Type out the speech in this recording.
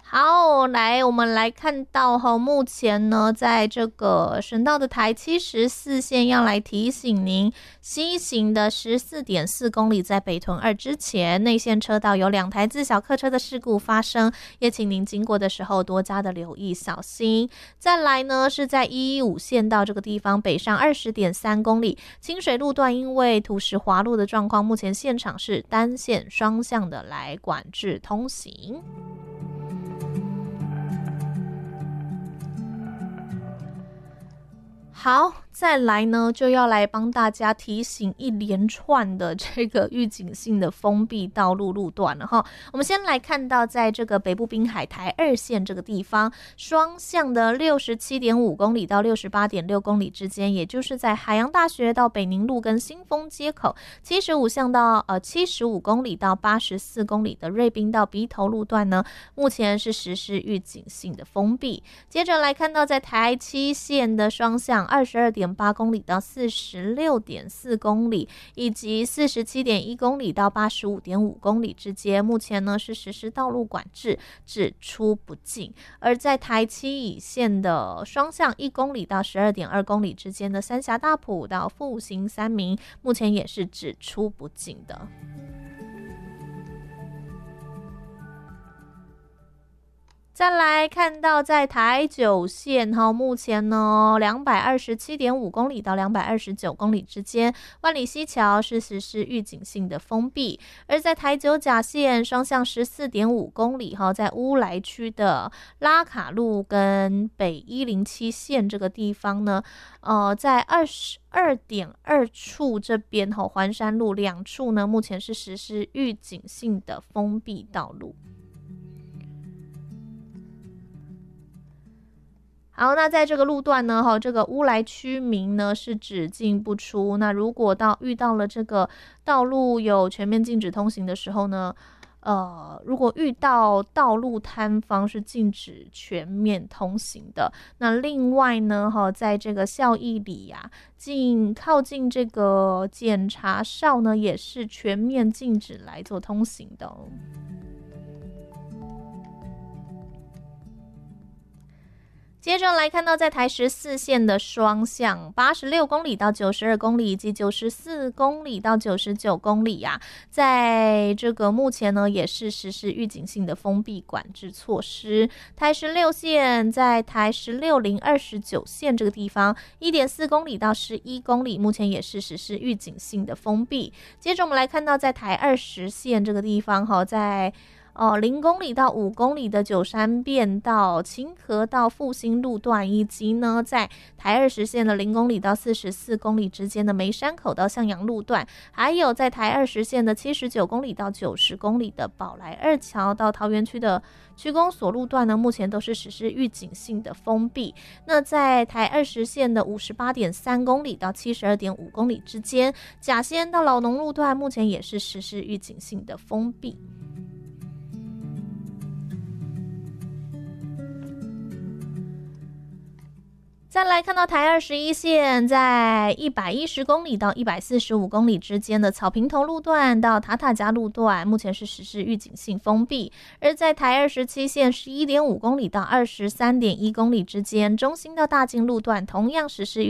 好，我们来看到目前呢，在这个省道的台74线要来提醒您，西行的 14.4 公里在北屯2之前，内线车道有2台自小客车的事故发生，也请您经过的时候多加的留意小心。再来呢，是在115线道这个地方北上 20.3 公里，清水路段因为土石滑落的状况，目前现场是单线双向的来管制通行。好，再来呢，就要来帮大家提醒一连串的这个预警性的封闭道路路段了哈。我们先来看到，在这个北部滨海台2线这个地方，双向的 67.5 公里到 68.6 公里之间，也就是在海洋大学到北宁路跟新丰街口75公里到84公里的瑞滨到鼻头路段呢，目前是实施预警性的封闭。接着来看到，在台7线的双向22.8 公里到 46.4 公里，以及 47.1 公里到 85.5 公里之间，目前呢是实施道路管制，只出不进。而在台7以线的双向1公里到 12.2 公里之间的三峡大埔到复兴三民，目前也是只出不进的。再来看到在台9线目前呢 227.5 公里到229公里之间，万里溪桥是实施预警性的封闭。而在台9甲线双向 14.5 公里在乌来区的拉卡路跟北107线这个地方呢，在22.2 处这边环山路2处呢，目前是实施预警性的封闭道路。好，那在这个路段呢，这个乌来区民呢是只进不出。那如果遇到了这个道路有全面禁止通行的时候呢，如果遇到道路摊方是禁止全面通行的。那另外呢，在这个孝义里靠近这个检查哨呢，也是全面禁止来做通行的哦。接着来看到，在台14线的双向86公里到92公里以及94公里到99公里在这个目前呢也是实施预警性的封闭管制措施。台16线在台16-029线这个地方 1.4 公里到11公里，目前也是实施预警性的封闭。接着我们来看到，在台20线这个地方在0公里到5公里的九山变道清河到复兴路段，以及呢在台20线的0公里到44公里之间的梅山口到向阳路段，还有在台20线的79公里到90公里的宝来二桥到桃园区的区公所路段呢，目前都是实施预警性的封闭。那在台20线的 58.3 公里到 72.5 公里之间，甲仙到老农路段目前也是实施预警性的封闭。再来看到台21线在110公里到145公里之间的草坪头路段到塔塔加路段，目前是实施预警性封闭。而在台27线 11.5 公里到23.1 公里之间，中兴到大径路段同样实施